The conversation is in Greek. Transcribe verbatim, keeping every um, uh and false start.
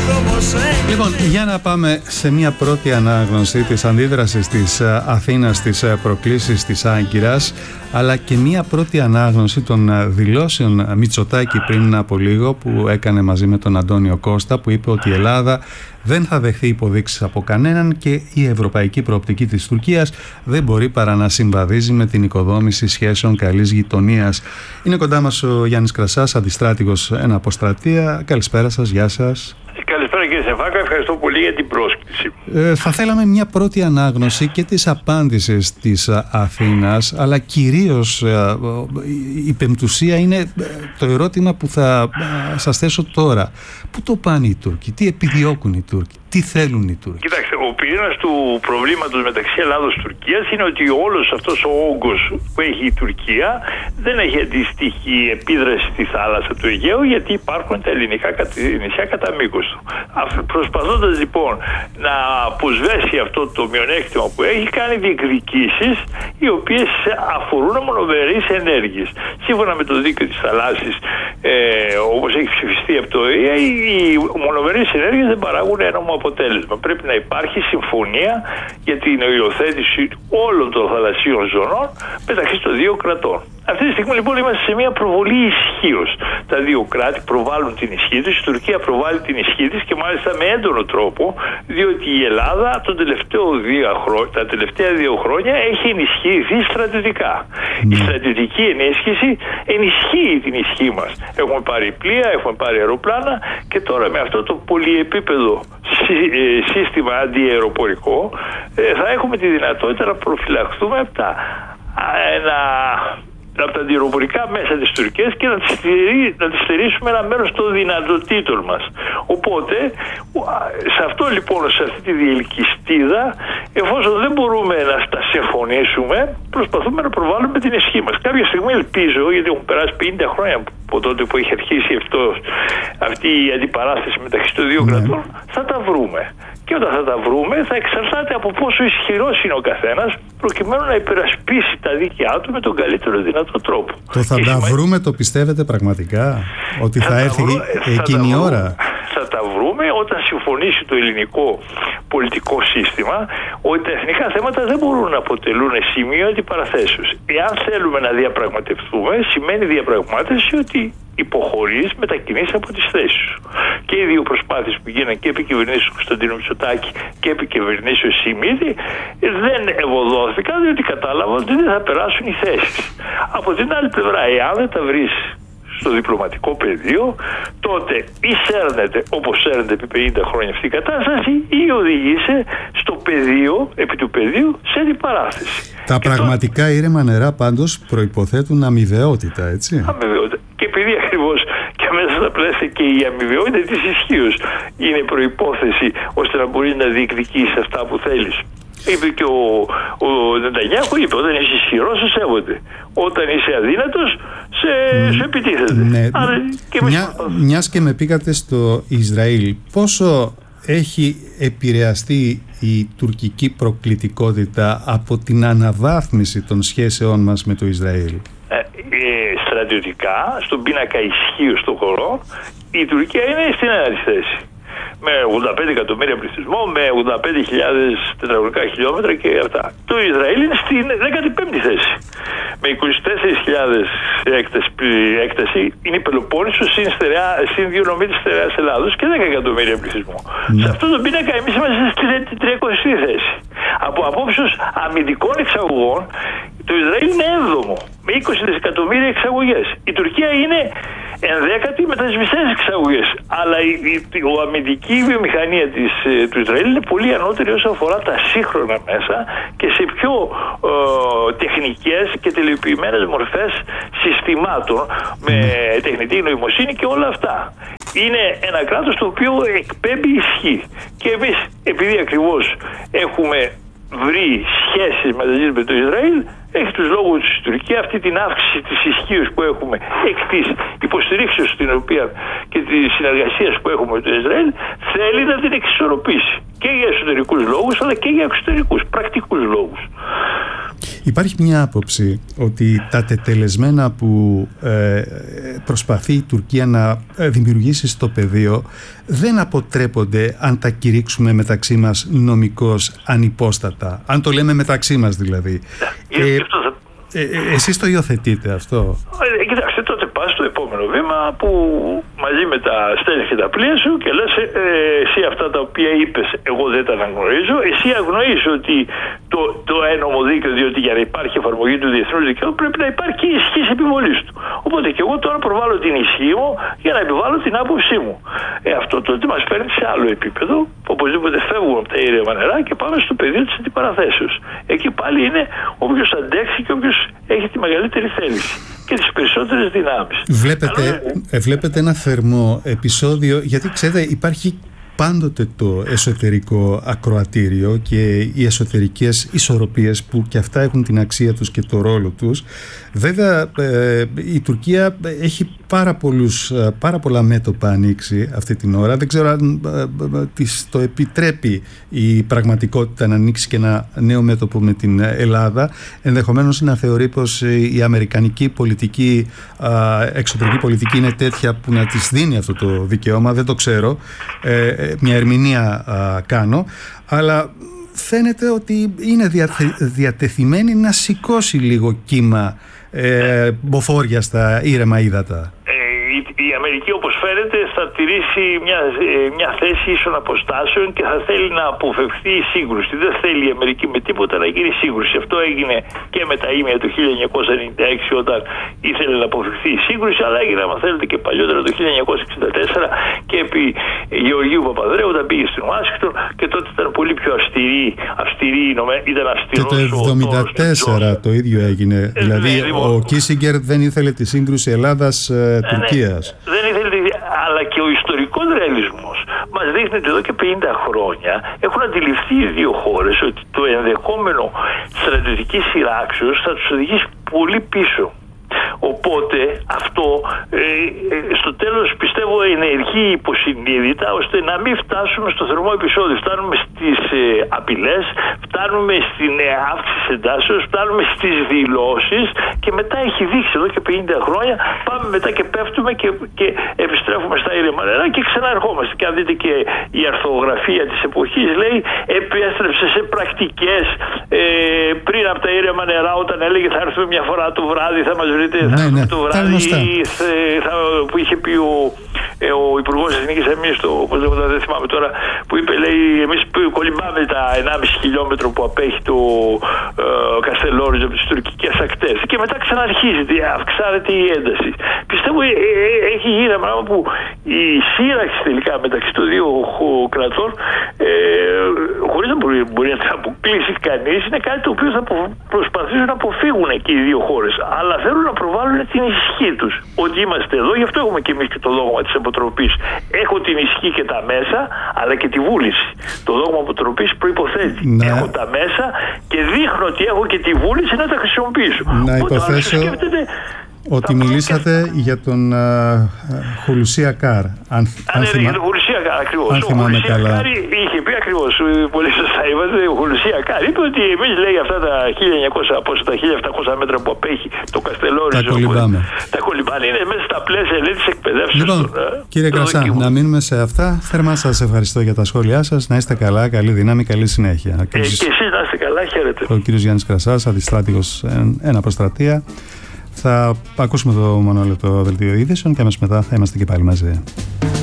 Λοιπόν, για να πάμε σε μια πρώτη ανάγνωση της αντίδρασης της Αθήνας στις προκλήσεις της Άγκυρας, αλλά και μια πρώτη ανάγνωση των δηλώσεων Μητσοτάκη πριν από λίγο που έκανε μαζί με τον Αντώνιο Κώστα, που είπε ότι η Ελλάδα δεν θα δεχθεί υποδείξεις από κανέναν και η ευρωπαϊκή προοπτική της Τουρκίας δεν μπορεί παρά να συμβαδίζει με την οικοδόμηση σχέσεων καλής γειτονίας. Είναι κοντά μας ο Γιάννης Κρασάς, αντιστράτηγος εν αποστρατεία. Καλησπέρα σας, γεια σας. Καλησπέρα κύριε Σεφάκα, ευχαριστώ πολύ για την πρόσκληση. Ε, θα θέλαμε μια πρώτη ανάγνωση και της απάντησης της Αθήνας, αλλά κυρίως ε, η πεμπτουσία είναι το ερώτημα που θα ε, σας θέσω τώρα. Πού το πάνε οι Τούρκοι, τι επιδιώκουν οι Τούρκοι, τι θέλουν οι Τούρκοι? Κοιτάξτε, ο πυρήνας του προβλήματος μεταξύ Ελλάδος και Τουρκίας είναι ότι όλος αυτός ο όγκος που έχει η Τουρκία δεν έχει αντίστοιχη επίδραση στη θάλασσα του Αιγαίου, γιατί υπάρχουν τα ελληνικά νησιά κατά μήκος του. Προσπαθώντας λοιπόν να αποσβέσει αυτό το μειονέκτημα που έχει, κάνει διεκδικήσεις οι οποίες αφορούν μονομερείς ενέργειες. Σύμφωνα με το δίκαιο της θαλάσσης, ε, όπως έχει ψηφιστεί από το ΟΗΕ, οι μονομερείς ενέργειες δεν παράγουν ένομο αποτέλεσμα. Πρέπει να υπάρχει συμφωνία για την υιοθέτηση όλων των θαλασσίων ζωνών μεταξύ των δύο κρατών. Αυτή τη στιγμή λοιπόν είμαστε σε μια προβολή ισχύως. Τα δύο κράτη προβάλλουν την ισχύ τους, η Τουρκία προβάλλει την ισχύ της και μάλιστα με έντονο τρόπο, διότι η Ελλάδα τον τελευταίο δύο χρό... τα τελευταία δύο χρόνια έχει ενισχυθεί στρατιωτικά. Mm. Η στρατιωτική ενίσχυση ενισχύει την ισχύ μας. Έχουμε πάρει πλοία, έχουμε πάρει αεροπλάνα και τώρα με αυτό το πολυεπίπεδο σύστημα αντιαεροπορικό θα έχουμε τη δυνατότητα να προφυλαχθούμε από τα ένα... από τα αντιεροπορικά μέσα της Τουρκίας και να τις, στηρί, να τις στηρίσουμε ένα μέρος των δυνατοτήτων μας. Οπότε, σε αυτό λοιπόν, σε αυτή τη διελκυστίδα, εφόσον δεν μπορούμε να τα συμφωνήσουμε, προσπαθούμε να προβάλλουμε την ισχύ μας. Κάποια στιγμή ελπίζω, γιατί έχουν περάσει πενήντα χρόνια από τότε που έχει αρχίσει αυτό, αυτή η αντιπαράθεση μεταξύ των δύο κρατών, θα τα βρούμε. Και όταν θα τα βρούμε, θα εξαρτάται από πόσο ισχυρός είναι ο καθένας, προκειμένου να υπερασπίσει τα δίκαιά του με τον καλύτερο δυνατό τρόπο. Το θα και τα σημαίνει... βρούμε, το πιστεύετε πραγματικά, ότι θα, θα έρθει βρω... εκείνη η ώρα? Θα τα βρούμε όταν συμφωνήσει το ελληνικό πολιτικό σύστημα ότι τα εθνικά θέματα δεν μπορούν να αποτελούν σημείο αντιπαραθέσεως. Εάν θέλουμε να διαπραγματευτούμε, σημαίνει διαπραγμάτευση ότι υποχωρείς, μετακινείς από τις θέσεις σου. Και οι δύο προσπάθειες που γίνανε και επί κυβερνήσεως Κωνσταντίνου Μητσοτάκη και επί κυβερνήσεως Σιμίδη δεν ευωδόθηκαν, διότι κατάλαβαν ότι δεν θα περάσουν οι θέσεις. Από την άλλη πλευρά, εάν δεν τα βρεις στο διπλωματικό πεδίο, τότε ή σέρνεται όπως σέρνεται επί πενήντα χρόνια αυτή η κατάσταση, ή οδηγείσαι στο πεδίο, επί του πεδίου, σε αντιπαράθεση. Τα και πραγματικά το... ήρεμα νερά πάντως προϋποθέτουν αμοιβαιότητα, έτσι. Αμοιβαιότητα. Και επειδή ακριβώς και μέσα στα πλαίσια και η αμοιβαιότητα της ισχύως είναι προϋπόθεση ώστε να μπορείς να διεκδικήσεις αυτά που θέλεις. Είπε και ο, ο Νετανιάχου, είπε, όταν είσαι ισχυρός σε σέβονται. Όταν είσαι αδύνατος σε, mm, σε επιτίθεται. Ναι. Άρα, και Μια, μιας και με πήγατε στο Ισραήλ, πόσο έχει επηρεαστεί η τουρκική προκλητικότητα από την αναβάθμιση των σχέσεών μας με το Ισραήλ? Ε, ε, στρατιωτικά, στον πίνακα ισχύως των χωρών, η Τουρκία είναι στην ένατη θέση. Με ογδόντα πέντε εκατομμύρια πληθυσμό, με ογδόντα πέντε χιλιάδες τετραγωνικά χιλιόμετρα και αυτά. Το Ισραήλ είναι στην δέκατη πέμπτη θέση. Με είκοσι τέσσερις χιλιάδες έκταση, έκταση είναι η Πελοπόννησος συν, συν δύο νομή της στερεάς Ελλάδος και δέκα εκατομμύρια πληθυσμό. Mm. Σε αυτό το πίνακα εμείς είμαστε στην τριακοστή θέση. Από απόψεως αμυντικών εξαγωγών, το Ισραήλ είναι έβδομο με είκοσι δισεκατομμύρια εξαγωγές. Η Τουρκία είναι ενδέκατη με τις μισές εξαγωγές. Αλλά η, η, η αμυντική βιομηχανία της, του Ισραήλ είναι πολύ ανώτερη όσον αφορά τα σύγχρονα μέσα και σε πιο ε, τεχνικές και τελειοποιημένες μορφές συστημάτων με τεχνητή νοημοσύνη και όλα αυτά. Είναι ένα κράτος το οποίο εκπέμπει ισχύ. Και εμείς, επειδή ακριβώς έχουμε βρει σχέσεις μαζί με το Ισραήλ, έχει τους λόγους της Τουρκία αυτή την αύξηση της ισχύως που έχουμε εκ της υποστηρίξεως την οποία και της συνεργασίας που έχουμε με το Ισραήλ, θέλει να την εξισορροπήσει και για εσωτερικούς λόγους αλλά και για εξωτερικούς, πρακτικούς λόγους. Υπάρχει μια άποψη ότι τα τετελεσμένα που ε, προσπαθεί η Τουρκία να δημιουργήσει στο πεδίο δεν αποτρέπονται αν τα κηρύξουμε μεταξύ μας νομικώς ανυπόστατα. Αν το λέμε μεταξύ μας δηλαδή. Yeah, ε, ε, ε, εσείς το υιοθετείτε αυτό? Ε, κοιτάξτε, τότε πας στο επόμενο βήμα που μαζί με τα στέλνεις και τα πλοία σου και λες ε, εσύ αυτά τα οποία είπες εγώ δεν τα αναγνωρίζω, εσύ αγνοείς ότι το, το ένομο δίκαιο, διότι για να υπάρχει εφαρμογή του διεθνούς δικαίου πρέπει να υπάρχει και η ισχύς επιβολής του. Οπότε και εγώ τώρα προβάλλω την ισχύ μου για να επιβάλλω την άποψή μου. Ε, αυτό τότε μας παίρνει σε άλλο επίπεδο, οπωσδήποτε φεύγουμε από τα ήρεμα νερά και πάμε στο πεδίο της αντιπαραθέσεως. Εκεί πάλι είναι όποιος αντέξει και όποιος έχει τη μεγαλύτερη θέληση και τις περισσότερες δυνάμεις. Βλέπετε, Αλλά... βλέπετε ένα θερμό επεισόδιο, γιατί ξέρετε υπάρχει πάντοτε το εσωτερικό ακροατήριο και οι εσωτερικές ισορροπίες που και αυτά έχουν την αξία τους και το ρόλο τους. Βέβαια ε, η Τουρκία έχει πάρα, πολλούς, πάρα πολλά μέτωπα ανοίξει αυτή την ώρα. Δεν ξέρω αν ε, ε, της το επιτρέπει η πραγματικότητα να ανοίξει και ένα νέο μέτωπο με την Ελλάδα. Ενδεχομένως να θεωρεί πως η αμερικανική πολιτική, ε, εξωτερική πολιτική είναι τέτοια που να της δίνει αυτό το δικαίωμα. Δεν το ξέρω. Ε, μια ερμηνεία α, κάνω, αλλά φαίνεται ότι είναι διαθε, διατεθειμένη να σηκώσει λίγο κύμα ε, μποφόρια στα ήρεμα ύδατα. Η Αμερική, όπως φαίνεται, θα τηρήσει μια, μια θέση ίσων αποστάσεων και θα θέλει να αποφευχθεί η σύγκρουση. Δεν θέλει η Αμερική με τίποτα να γίνει σύγκρουση. Αυτό έγινε και με τα ήμια του χίλια εννιακόσια ενενήντα έξι όταν ήθελε να αποφευχθεί η σύγκρουση, αλλά έγινε, αν θέλετε, και παλιότερα το χίλια εννιακόσια εξήντα τέσσερα και επί Γεωργίου Παπανδρέου όταν πήγε στην Ουάσιγκτον και τότε ήταν πολύ πιο αυστηρή, αυστηρή ήταν αυστηρός. Και το εβδομήντα τέσσερα το ίδιο έγινε. Ε, δηλαδή ναι, λοιπόν, ο Κίσιγκερ δεν ήθελε τη σύγκρουση Ελλάδας-Τουρκίας. Ε, ναι. Δεν ήθελε, αλλά και ο ιστορικός ρεαλισμός μας δείχνει ότι εδώ και πενήντα χρόνια έχουν αντιληφθεί οι δύο χώρες ότι το ενδεχόμενο στρατιωτικής σειράξεως θα τους οδηγήσει πολύ πίσω. Οπότε αυτό ε, ε, στο τέλος πιστεύω ενεργεί υποσυνείδητα ώστε να μην φτάσουμε στο θερμό επεισόδιο. Φτάνουμε στις ε, απειλές, φτάνουμε στην ε, αύξηση εντάσεως, φτάνουμε στις δηλώσεις και μετά έχει δείξει εδώ και πενήντα χρόνια πάμε μετά και πέφτουμε και, και επιστρέφουμε στα ήρεμα νερά και ξαναρχόμαστε. Και αν δείτε και η αρθογραφία της εποχής λέει επέστρεψε σε πρακτικές ε, πριν από τα ήρεμα νερά όταν έλεγε θα έρθουμε μια φορά το βράδυ, θα μας βρείτε ναι, ναι, το βράδυ θα, που είχε πει ο, ε, ο Υπουργός Εθνικής Αμήνης, όπως λέγοντα, δεν θυμάμαι τώρα, που είπε, λέει, εμείς κολυμπάμε τα ενάμιση χιλιόμετρο που απέχει το ε, Καστελόριζο από τις τουρκικές ακτές και μετά ξαναρχίζεται, αυξάνεται η ένταση. Πιστεύω ε, ε, έχει γίνει ένα πράγμα που η σύραξη τελικά μεταξύ των δύο κρατών ε, χωρίς να μπορεί, μπορεί να αποκλείσει κανείς, είναι κάτι το οποίο θα προσπαθήσουν να αποφύγουν και οι δύο χώρες, αλλά θέλουν να προβάλλουν την ισχύ τους. Ότι είμαστε εδώ, γι' αυτό έχουμε και εμείς και το δόγμα της αποτροπής. Έχω την ισχύ και τα μέσα, αλλά και τη βούληση. Το δόγμα αποτροπής προϋποθέτει. Ναι. Έχω τα μέσα και δείχνω ότι έχω και τη βούληση να τα χρησιμοποιήσω. Να υποθέσω ότι μιλήσατε και... για τον uh, Χουλουσία Καρ. Αν, αν, ναι, για τον Χουλουσία Καρ, ακριβώς. Αν θυμάμαι καλά. Καρ είχε πει ακριβώς, πολύ σωστά είπατε, ο Χουλουσία Καρ είπε ότι εμείς, λέει, αυτά τα χίλια εννιακόσια, πόσο, τα χίλια επτακόσια μέτρα που απέχει το Καστελόριζο. Τα κολυμπάμε. Τα κολυμπάνε, είναι μέσα στα πλαίσια, λέει, της εκπαιδεύσεως. Λοιπόν, τώρα, κύριε Κρασά, να μείνουμε σε αυτά. Θερμά σας ευχαριστώ για τα σχόλιά σας. Να είστε καλά, καλή δύναμη, καλή συνέχεια. Ε, και εσείς να είστε καλά, χαίρετε. Ο κύριος Γιάννης Κρασάς, αντιστράτηγος ένα προστρατεία. Θα ακούσουμε το μονόλεπτο δελτίο ειδήσεων και αμέσως μετά θα είμαστε και πάλι μαζί.